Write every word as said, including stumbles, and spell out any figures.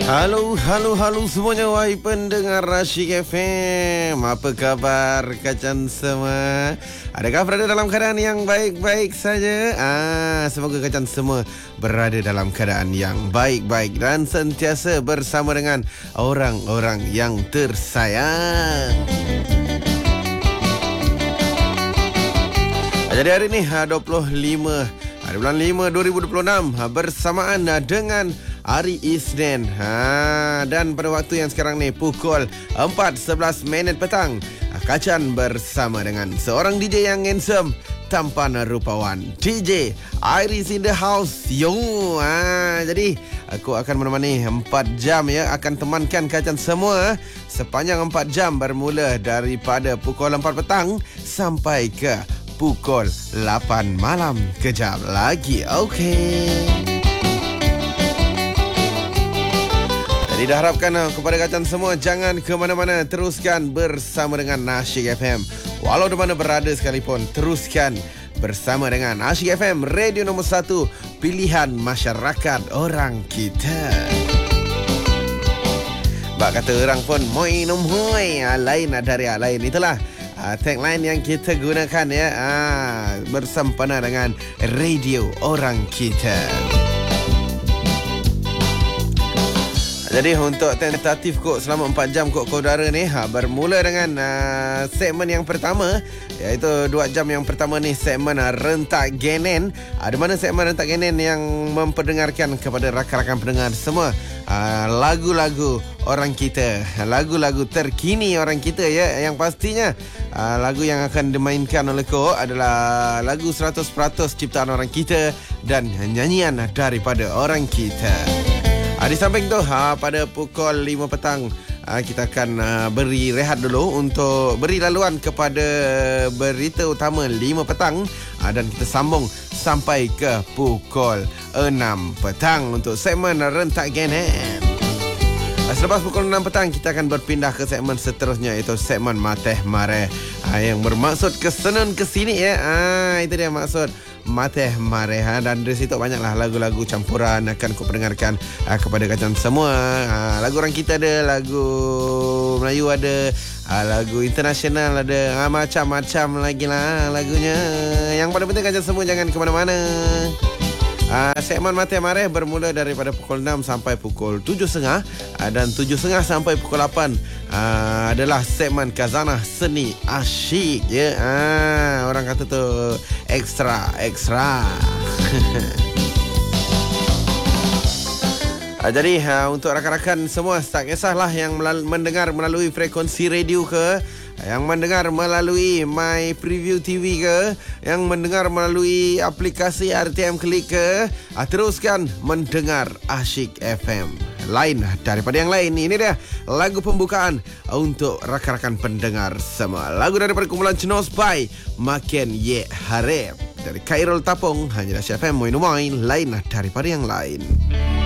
Halo, halo, halo semuanya. Wahai pendengar Asyik F M, apa kabar kalian semua? Adakah berada dalam keadaan yang baik-baik saja? Ah, semoga kalian semua berada dalam keadaan yang baik-baik dan sentiasa bersama dengan orang-orang yang tersayang. Jadi hari ini dua puluh lima hari bulan lima dua ribu dua puluh enam bersamaan dengan hari Isnin. Ha, dan pada waktu yang sekarang ni pukul empat sebelas minit petang, Kacan bersama dengan seorang D J yang handsome, tampan rupawan, D J Iris in the house. Yo. Ha, jadi aku akan menemani empat jam ya, akan temankan Kacan semua sepanjang empat jam bermula daripada pukul empat petang sampai ke pukul lapan malam. Kejap lagi. Okey. Jadi dah harapkan kepada kalian semua jangan ke mana-mana, teruskan bersama dengan Asyik F M. Walau di mana berada sekalipun, teruskan bersama dengan Asyik F M, radio nombor satu, pilihan masyarakat orang kita. Bak kata orang pun, moi nom hoi, lain dari lain. Itulah uh, tagline yang kita gunakan ya, uh, bersempena dengan radio orang kita. Jadi untuk tentatif kok selama empat jam kok kodara ni, ha, bermula dengan uh, segmen yang pertama, iaitu dua jam yang pertama ni segmen uh, Rentak Genen. Ada uh, mana segmen Rentak Genen yang memperdengarkan kepada rakan-rakan pendengar semua uh, lagu-lagu orang kita, lagu-lagu terkini orang kita ya, yang pastinya uh, lagu yang akan dimainkan oleh kok adalah lagu seratus peratus ciptaan orang kita dan nyanyian daripada orang kita. Ha, di samping tu, ha, pada pukul lima petang ha, kita akan ha, beri rehat dulu untuk beri laluan kepada berita utama lima petang, ha, dan kita sambung sampai ke pukul enam petang untuk segmen Rentak Genen. Selepas pukul enam petang kita akan berpindah ke segmen seterusnya, iaitu segmen Mateh Mareh, ha, yang bermaksud kesenun ke sini ya. Ha, itu dia maksud Mateh Mareh, ha, dan dari situ banyaklah lagu-lagu campuran akan ku perdengarkan ha, kepada kalian semua. Ha, lagu orang kita ada, lagu Melayu ada, ha, lagu internasional ada, ha, macam-macam lagi lah lagunya. Yang paling penting kalian semua jangan ke mana-mana. Uh, segmen Mateh Mareh bermula daripada pukul enam sampai pukul tujuh tiga puluh, uh, dan tujuh tiga puluh sampai pukul lapan uh, adalah segmen Khazanah Seni Asyik ya. Uh, orang kata tu ekstra ekstra. uh, jadi uh, untuk rakan-rakan semua, tak kisahlah yang melal- mendengar melalui frekuensi radio ke, yang mendengar melalui My Preview T V ke, yang mendengar melalui aplikasi R T M Klik ke, ah, teruskan mendengar Asyik F M. Lain daripada yang lain. Ini dia lagu pembukaan untuk rakan-rakan pendengar semua. Lagu daripada kumpulan Cenos by Makin Ye Harep dari Khairul Tapong, hanya di Asyik F M. Moin moin, lain daripada yang lain.